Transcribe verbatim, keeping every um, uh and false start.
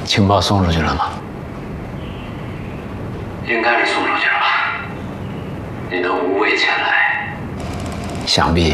情报送出去了吗？ 应该是送出去了吧？你能无畏前来， 想必